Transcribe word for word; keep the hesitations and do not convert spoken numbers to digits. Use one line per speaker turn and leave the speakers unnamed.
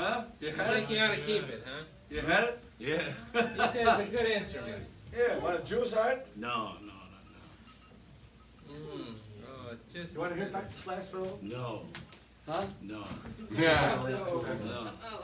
Huh? You
I
had
think
it?
you ought to keep it, huh?
You had it?
Yeah.
He says it's a good instrument.
Yeah, want a juice on it?
No, no,
Mm. Oh, it just.
You wanna hear back this last fellow?
no,
Huh?
no, no,
Yeah.
no.